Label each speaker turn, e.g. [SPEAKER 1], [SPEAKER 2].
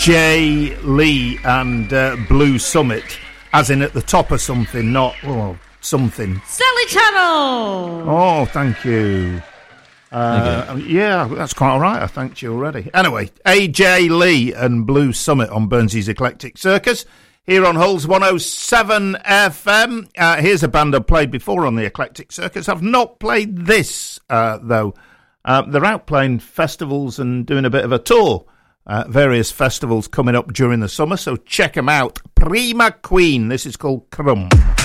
[SPEAKER 1] A.J. Lee and Blue Summit, as in at the top of something, not something.
[SPEAKER 2] Sally Channel!
[SPEAKER 1] Oh, thank you. Yeah, that's quite all right. I thanked you already. Anyway, A.J. Lee and Blue Summit on Burnsley's Eclectic Circus here on Hull's 107 FM. Here's a band I've played before on the Eclectic Circus. I've not played this, though. They're out playing festivals and doing a bit of a tour. Various festivals coming up during the summer, so check them out. Prima Queen. This is called Crumb.